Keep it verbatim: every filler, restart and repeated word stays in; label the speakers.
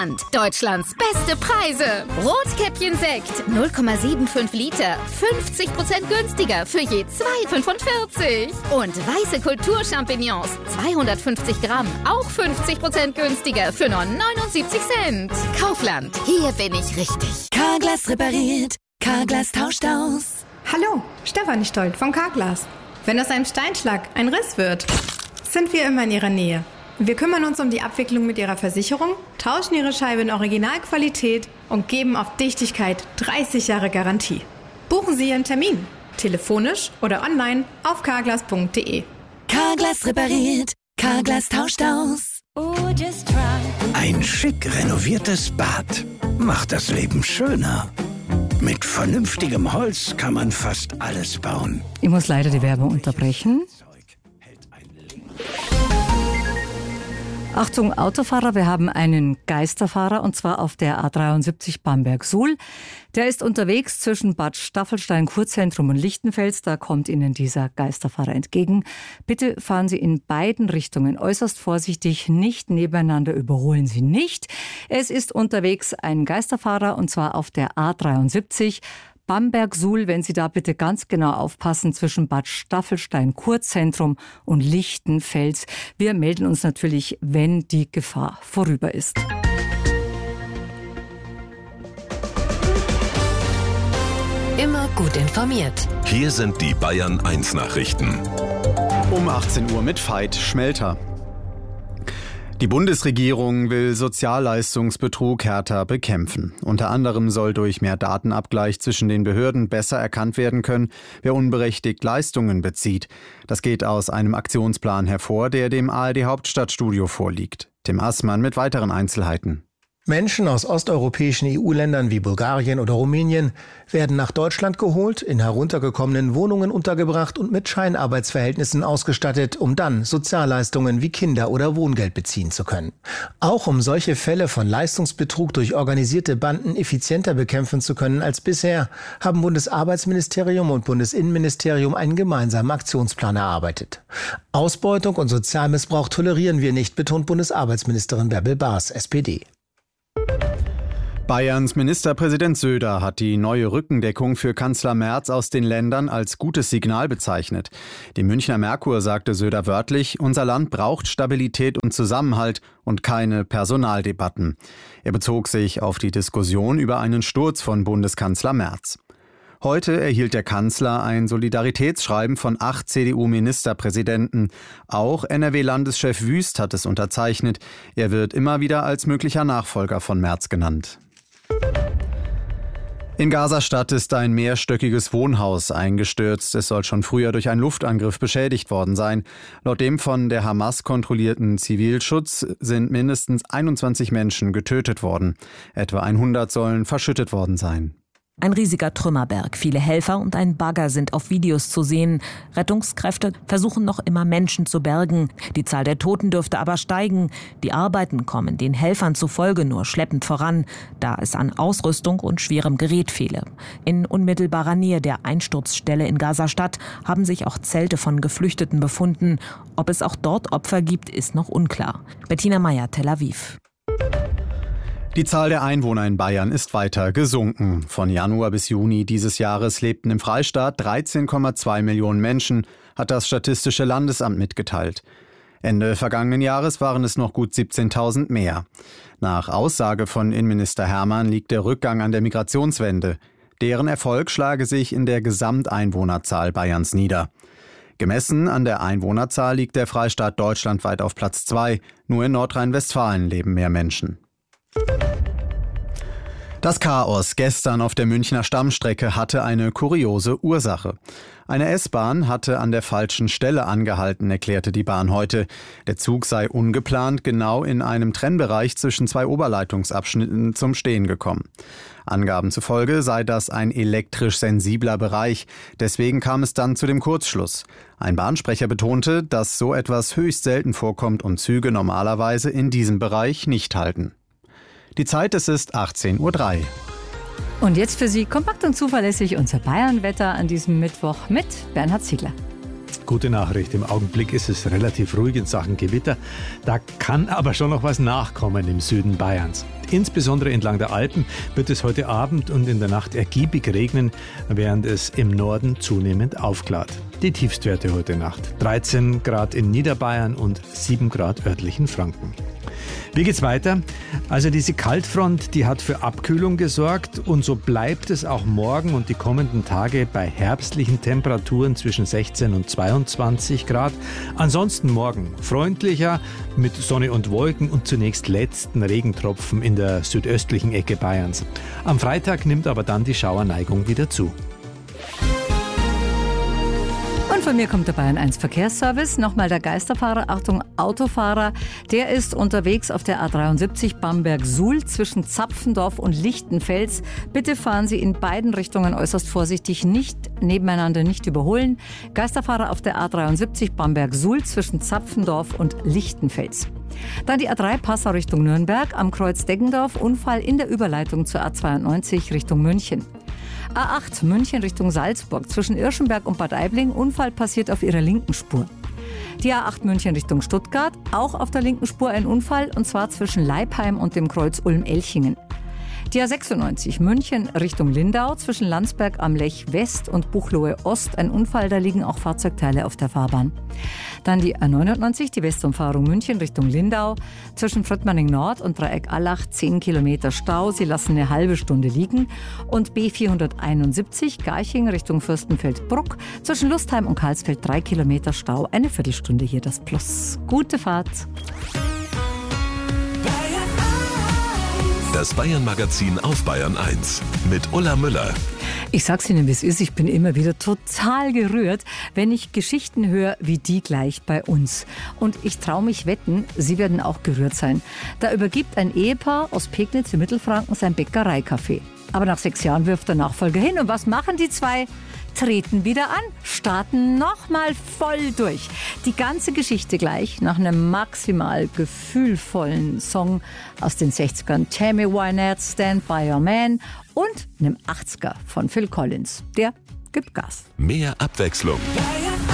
Speaker 1: Kaufland. Deutschlands beste Preise. Rotkäppchen-Sekt null Komma fünfundsiebzig Liter. fünfzig Prozent günstiger für je zwei Komma fünfundvierzig. Und weiße Kulturchampignons zweihundertfünfzig Gramm. Auch fünfzig Prozent günstiger für nur neunundsiebzig Cent. Kaufland. Hier bin ich richtig.
Speaker 2: Carglass repariert. Carglass tauscht aus.
Speaker 3: Hallo, Stefanie Stolt von Carglass. Wenn aus einem Steinschlag ein Riss wird, sind wir immer in Ihrer Nähe. Wir kümmern uns um die Abwicklung mit Ihrer Versicherung, tauschen Ihre Scheibe in Originalqualität und geben auf Dichtigkeit dreißig Jahre Garantie. Buchen Sie Ihren Termin, telefonisch oder online auf carglass punkt de.
Speaker 2: Carglass repariert. Carglass tauscht aus.
Speaker 4: Ein schick renoviertes Bad macht das Leben schöner. Mit vernünftigem Holz kann man fast alles bauen.
Speaker 5: Ich muss leider die Werbung unterbrechen. Achtung, Autofahrer, wir haben einen Geisterfahrer und zwar auf der A dreiundsiebzig Bamberg-Suhl. Der ist unterwegs zwischen Bad Staffelstein, Kurzentrum und Lichtenfels. Da kommt Ihnen dieser Geisterfahrer entgegen. Bitte fahren Sie in beiden Richtungen äußerst vorsichtig, nicht nebeneinander, überholen Sie nicht. Es ist unterwegs ein Geisterfahrer und zwar auf der A dreiundsiebzig. Bamberg-Suhl, wenn Sie da bitte ganz genau aufpassen, zwischen Bad Staffelstein, Kurzentrum und Lichtenfels. Wir melden uns natürlich, wenn die Gefahr vorüber ist.
Speaker 2: Immer gut informiert.
Speaker 6: Hier sind die Bayern eins Nachrichten.
Speaker 7: Um achtzehn Uhr mit Veit Schmelter. Die Bundesregierung will Sozialleistungsbetrug härter bekämpfen. Unter anderem soll durch mehr Datenabgleich zwischen den Behörden besser erkannt werden können, wer unberechtigt Leistungen bezieht. Das geht aus einem Aktionsplan hervor, der dem A R D-Hauptstadtstudio vorliegt. Tim Assmann mit weiteren Einzelheiten.
Speaker 8: Menschen aus osteuropäischen E U-Ländern wie Bulgarien oder Rumänien werden nach Deutschland geholt, in heruntergekommenen Wohnungen untergebracht und mit Scheinarbeitsverhältnissen ausgestattet, um dann Sozialleistungen wie Kinder- oder Wohngeld beziehen zu können. Auch um solche Fälle von Leistungsbetrug durch organisierte Banden effizienter bekämpfen zu können als bisher, haben Bundesarbeitsministerium und Bundesinnenministerium einen gemeinsamen Aktionsplan erarbeitet. Ausbeutung und Sozialmissbrauch tolerieren wir nicht, betont Bundesarbeitsministerin Bärbel Baas, S P D.
Speaker 7: Bayerns Ministerpräsident Söder hat die neue Rückendeckung für Kanzler Merz aus den Ländern als gutes Signal bezeichnet. Dem Münchner Merkur sagte Söder wörtlich, unser Land braucht Stabilität und Zusammenhalt und keine Personaldebatten. Er bezog sich auf die Diskussion über einen Sturz von Bundeskanzler Merz. Heute erhielt der Kanzler ein Solidaritätsschreiben von acht C D U-Ministerpräsidenten. Auch N R W-Landeschef Wüst hat es unterzeichnet. Er wird immer wieder als möglicher Nachfolger von Merz genannt. In Gaza-Stadt ist ein mehrstöckiges Wohnhaus eingestürzt. Es soll schon früher durch einen Luftangriff beschädigt worden sein. Laut dem von der Hamas kontrollierten Zivilschutz sind mindestens einundzwanzig Menschen getötet worden. Etwa hundert sollen verschüttet worden sein.
Speaker 9: Ein riesiger Trümmerberg, viele Helfer und ein Bagger sind auf Videos zu sehen. Rettungskräfte versuchen noch immer Menschen zu bergen. Die Zahl der Toten dürfte aber steigen. Die Arbeiten kommen den Helfern zufolge nur schleppend voran, da es an Ausrüstung und schwerem Gerät fehle. In unmittelbarer Nähe der Einsturzstelle in Gaza-Stadt haben sich auch Zelte von Geflüchteten befunden. Ob es auch dort Opfer gibt, ist noch unklar. Bettina Meyer, Tel Aviv.
Speaker 7: Die Zahl der Einwohner in Bayern ist weiter gesunken. Von Januar bis Juni dieses Jahres lebten im Freistaat dreizehn Komma zwei Millionen Menschen, hat das Statistische Landesamt mitgeteilt. Ende vergangenen Jahres waren es noch gut siebzehntausend mehr. Nach Aussage von Innenminister Hermann liegt der Rückgang an der Migrationswende. Deren Erfolg schlage sich in der Gesamteinwohnerzahl Bayerns nieder. Gemessen an der Einwohnerzahl liegt der Freistaat deutschlandweit auf Platz zwei. Nur in Nordrhein-Westfalen leben mehr Menschen. Das Chaos gestern auf der Münchner Stammstrecke hatte eine kuriose Ursache. Eine S-Bahn hatte an der falschen Stelle angehalten, erklärte die Bahn heute. Der Zug sei ungeplant genau in einem Trennbereich zwischen zwei Oberleitungsabschnitten zum Stehen gekommen. Angaben zufolge sei das ein elektrisch sensibler Bereich. Deswegen kam es dann zu dem Kurzschluss. Ein Bahnsprecher betonte, dass so etwas höchst selten vorkommt und Züge normalerweise in diesem Bereich nicht halten. Die Zeit, es ist achtzehn Uhr drei.
Speaker 5: Und jetzt für Sie kompakt und zuverlässig unser Bayern-Wetter an diesem Mittwoch mit Bernhard Ziegler.
Speaker 10: Gute Nachricht, im Augenblick ist es relativ ruhig in Sachen Gewitter. Da kann aber schon noch was nachkommen im Süden Bayerns. Insbesondere entlang der Alpen wird es heute Abend und in der Nacht ergiebig regnen, während es im Norden zunehmend aufklart. Die Tiefstwerte heute Nacht: dreizehn Grad in Niederbayern und sieben Grad örtlichen Franken. Wie geht's weiter? Also diese Kaltfront, die hat für Abkühlung gesorgt und so bleibt es auch morgen und die kommenden Tage bei herbstlichen Temperaturen zwischen sechzehn und zweiundzwanzig Grad. Ansonsten morgen freundlicher mit Sonne und Wolken und zunächst letzten Regentropfen in der südöstlichen Ecke Bayerns. Am Freitag nimmt aber dann die Schauerneigung wieder zu.
Speaker 5: Und von mir kommt der Bayern eins Verkehrsservice. Nochmal der Geisterfahrer, Achtung Autofahrer, der ist unterwegs auf der A dreiundsiebzig Bamberg-Suhl zwischen Zapfendorf und Lichtenfels. Bitte fahren Sie in beiden Richtungen äußerst vorsichtig, nicht nebeneinander, nicht überholen. Geisterfahrer auf der A dreiundsiebzig Bamberg-Suhl zwischen Zapfendorf und Lichtenfels. Dann die A drei Passau Richtung Nürnberg am Kreuz Deggendorf, Unfall in der Überleitung zur A zweiundneunzig Richtung München. A acht München Richtung Salzburg zwischen Irschenberg und Bad Aibling, Unfall passiert auf ihrer linken Spur. Die A acht München Richtung Stuttgart, auch auf der linken Spur ein Unfall und zwar zwischen Leipheim und dem Kreuz Ulm-Elchingen. Die A sechsundneunzig München Richtung Lindau zwischen Landsberg am Lech West und Buchloe Ost ein Unfall, da liegen auch Fahrzeugteile auf der Fahrbahn. Dann die A neunundneunzig, die Westumfahrung München Richtung Lindau zwischen Fröttmanning Nord und Dreieck Allach zehn Kilometer Stau, sie lassen eine halbe Stunde liegen. Und B vierhunderteinundsiebzig Garching Richtung Fürstenfeldbruck zwischen Lustheim und Karlsfeld drei Kilometer Stau, eine Viertelstunde hier das Plus. Gute Fahrt!
Speaker 6: Das Bayern-Magazin auf Bayern eins mit Ulla Müller.
Speaker 5: Ich sag's Ihnen, wie es ist. Ich bin immer wieder total gerührt, wenn ich Geschichten höre wie die gleich bei uns. Und ich traue mich wetten, Sie werden auch gerührt sein. Da übergibt ein Ehepaar aus Pegnitz in Mittelfranken sein Bäckereicafé. Aber nach sechs Jahren wirft der Nachfolger hin. Und was machen die zwei? Treten wieder an, starten nochmal voll durch. Die ganze Geschichte gleich nach einem maximal gefühlvollen Song aus den sechzigern. Tammy Wynette, Stand By Your Man und einem achtziger von Phil Collins. Der gibt Gas.
Speaker 6: Mehr Abwechslung.